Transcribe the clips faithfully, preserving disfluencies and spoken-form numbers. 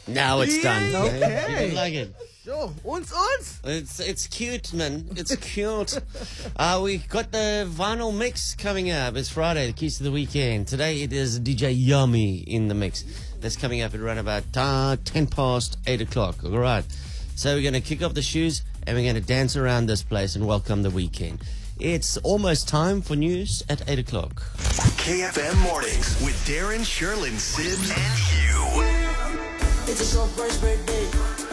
Now it's done. Okay. You didn't like it. Sure. Ons, ons. It's it's cute, man. It's cute. uh, we got the vinyl mix coming up. It's Friday, the keys to the weekend. Today it is D J Yummy in the mix. That's coming up at around about uh, ten past eight o'clock. All right. So we're going to kick off the shoes and we're going to dance around this place and welcome the weekend. It's almost time for news at eight o'clock. K F M Mornings with Darren, Sherlyn, Sims, and Hugh. It's a surprise birthday.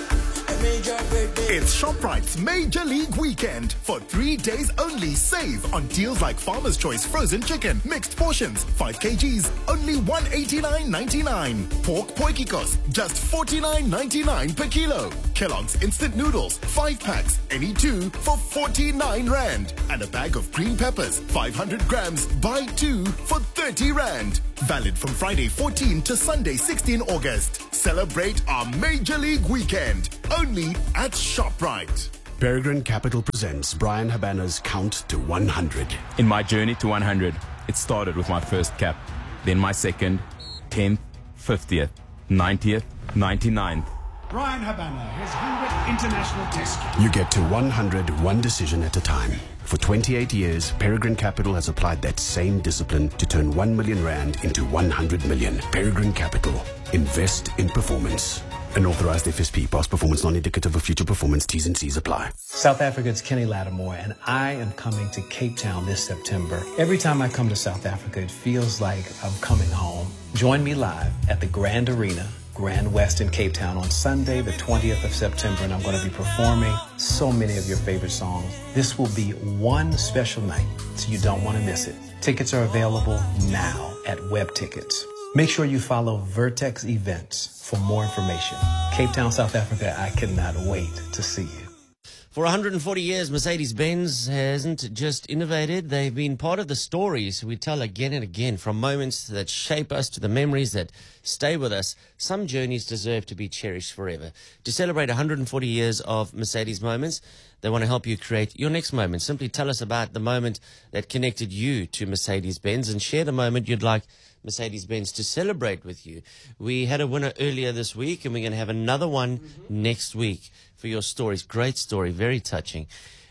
A major birthday. It's ShopRite's Major League Weekend. For three days only, save on deals like Farmer's Choice frozen chicken, mixed portions, five kilograms, only one hundred eighty-nine ninety-nine. Pork poikikos, just forty-nine ninety-nine per kilo. Kellogg's instant noodles, five packs, any two for forty-nine rand. And a bag of green peppers, five hundred grams, buy two for thirty rand. Valid from Friday fourteen to Sunday sixteen August. Celebrate our Major League Weekend, only at ShopRite. Peregrine Capital presents Brian Habana's Count to one hundred. In my journey to one hundred, it started with my first cap, then my second, tenth, fiftieth, ninetieth, ninety-ninth. Brian Habana, his one hundredth international test cap. You get to one hundred one decision at a time. For twenty-eight years, Peregrine Capital has applied that same discipline to turn one million rand into one hundred million. Peregrine Capital. Invest in performance. An authorized F S P. Past performance non-indicative of future performance. T's and C's apply. South Africa's Kenny Lattimore, and I am coming to Cape Town this September. Every time I come to South Africa, it feels like I'm coming home. Join me live at the Grand Arena, Grand West in Cape Town on Sunday, the twentieth of September, and I'm going to be performing so many of your favorite songs. This will be one special night, so you don't want to miss it. Tickets are available now at Web Tickets. Make sure you follow Vertex Events for more information. Cape Town, South Africa, I cannot wait to see you. For one hundred forty years, Mercedes-Benz hasn't just innovated. They've been part of the stories we tell again and again, from moments that shape us to the memories that stay with us. Some journeys deserve to be cherished forever. To celebrate one hundred forty years of Mercedes moments, they want to help you create your next moment. Simply tell us about the moment that connected you to Mercedes-Benz and share the moment you'd like Mercedes-Benz to celebrate with you. We had a winner earlier this week, and we're going to have another one mm-hmm. next week for your stories. Great story, very touching.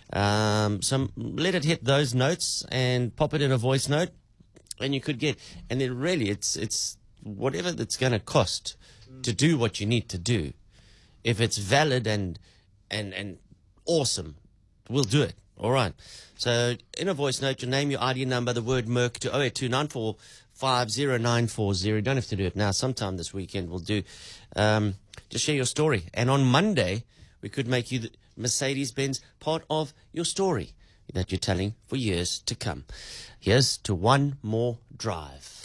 Um, so let it hit those notes and pop it in a voice note, and you could get. And then really, it's it's whatever that's going to cost to do what you need to do. If it's valid and and and awesome, we'll do it. All right. So in a voice note, your name, your I D number, the word Merc to oh eight two nine four five zero nine four zero. You don't have to do it now. Sometime this weekend we'll do. Um, just share your story. And on Monday, we could make you the Mercedes-Benz part of your story that you're telling for years to come. Here's to one more drive.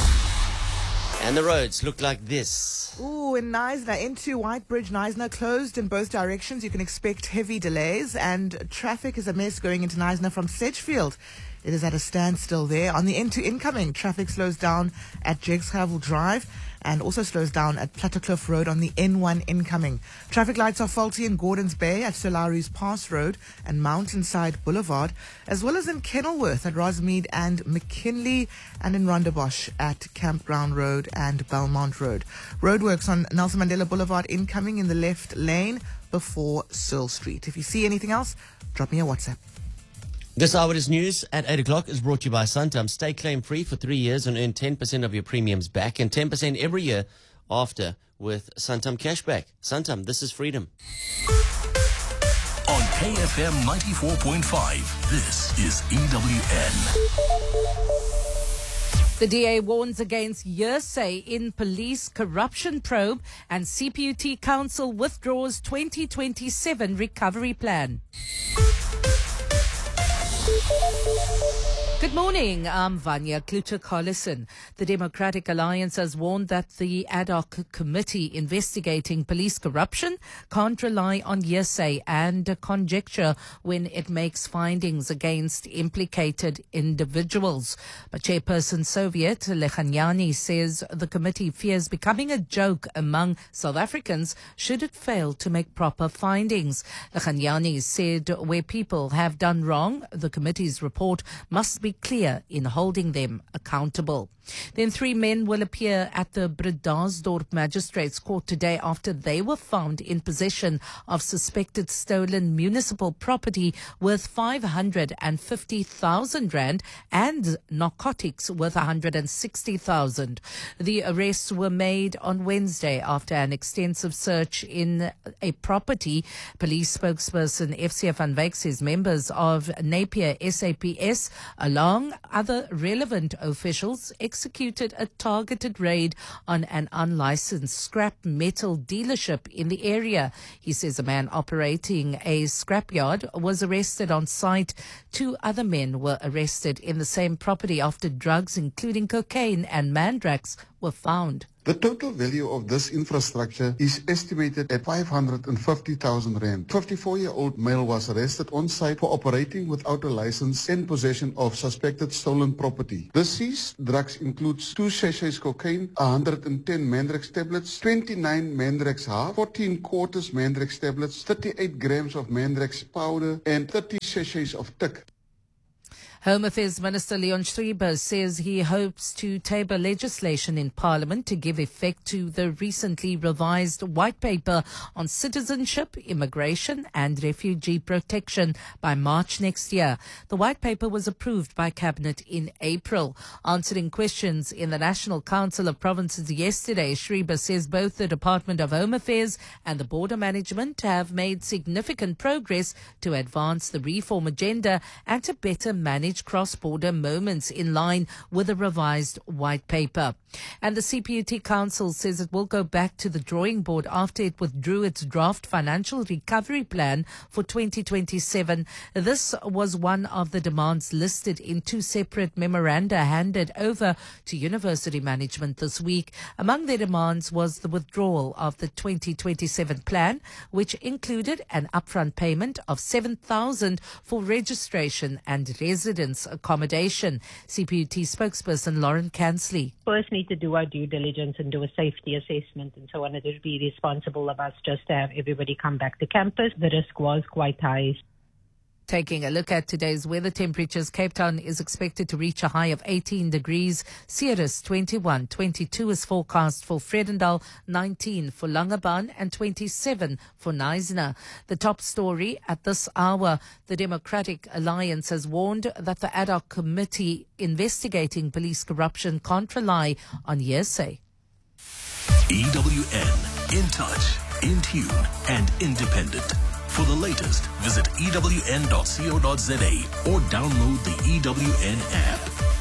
And the roads look like this. Ooh, in Knysna, into Whitebridge, Knysna closed in both directions. You can expect heavy delays, and traffic is a mess going into Knysna from Sedgefield. It is at a standstill there. On the end to incoming, traffic slows down at Jegshavel Drive and also slows down at Plattekloof Road on the N one incoming. Traffic lights are faulty in Gordons Bay at Solari's Pass Road and Mountainside Boulevard, as well as in Kenilworth at Rosemead and McKinley, and in Rondebosch at Campground Road and Belmont Road. Roadworks on Nelson Mandela Boulevard incoming in the left lane before Searle Street. If you see anything else, drop me a WhatsApp. This Eyewitness News at eight o'clock is brought to you by Santam. Stay claim-free for three years and earn ten percent of your premiums back and ten percent every year after with Santam Cashback. Santam, this is freedom. On K F M ninety-four point five, this is E W N. The D A warns against hearsay in police corruption probe, and C P U T Council withdraws twenty twenty-seven recovery plan. Good morning, I'm Vanya Kluter-Collison. The Democratic Alliance has warned that the ad hoc committee investigating police corruption can't rely on hearsay and conjecture when it makes findings against implicated individuals. But Chairperson Soviet Lekhanyani says the committee fears becoming a joke among South Africans should it fail to make proper findings. Lekhanyani said where people have done wrong, the committee's report must be clear in holding them accountable. Then three men will appear at the Bredasdorp Magistrates Court today after they were found in possession of suspected stolen municipal property worth five hundred fifty thousand rand and narcotics worth one hundred sixty thousand. The arrests were made on Wednesday after an extensive search in a property. Police spokesperson F C F van Wyk says members of Napier S A P S, along other relevant officials, executed a targeted raid on an unlicensed scrap metal dealership in the area. He says a man operating a scrapyard was arrested on site. Two other men were arrested in the same property after drugs, including cocaine and mandrax, were found. The total value of this infrastructure is estimated at five hundred fifty thousand rand. fifty-four-year-old male was arrested on site for operating without a license and possession of suspected stolen property. The seized drugs includes two sachets cocaine, one hundred ten mandrax tablets, twenty-nine mandrax half, fourteen quarters mandrax tablets, thirty-eight grams of mandrax powder, and thirty sachets of tick. Home Affairs Minister Leon Schreiber says he hopes to table legislation in Parliament to give effect to the recently revised white paper on citizenship, immigration and refugee protection by March next year. The white paper was approved by Cabinet in April. Answering questions in the National Council of Provinces yesterday, Schreiber says both the Department of Home Affairs and the Border Management have made significant progress to advance the reform agenda and to better manage cross-border moments in line with the revised white paper. And the C P U T Council says it will go back to the drawing board after it withdrew its draft financial recovery plan for twenty twenty-seven. This was one of the demands listed in two separate memoranda handed over to university management this week. Among their demands was the withdrawal of the twenty twenty-seven plan, which included an upfront payment of seven thousand dollars for registration and residence accommodation. C P U T spokesperson Lauren Kansley. First need to do our due diligence and do a safety assessment and so on. It would be responsible of us just to have everybody come back to campus. The risk was quite high. Taking a look at today's weather temperatures, Cape Town is expected to reach a high of eighteen degrees, Ceres twenty-one, twenty-two is forecast for Vredendal, nineteen for Langebaan and twenty-seven for Knysna. The top story at this hour, the Democratic Alliance has warned that the ad hoc committee investigating police corruption can't rely on hearsay. E W N, in touch, in tune and independent. For the latest, visit E W N dot co dot za or download the E W N app.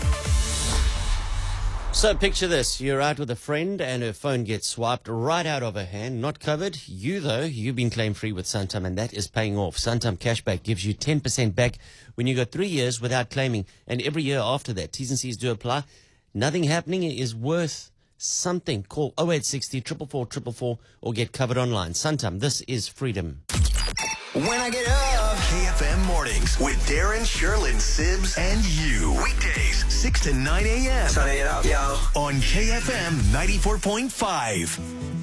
So picture this. You're out with a friend and her phone gets swiped right out of her hand. Not covered. You, though, you've been claim free with Santam, and that is paying off. Santam Cashback gives you ten percent back when you go three years without claiming, and every year after that. T's and C's do apply. Nothing happening is worth something. Call oh eight six zero, four four four four four or get covered online. Santam, this is freedom. When I get up, K F M Mornings with Darren, Sherlyn, Sibs, and you. Weekdays, six to nine a.m. Turn it up, yo. On K F M ninety-four point five.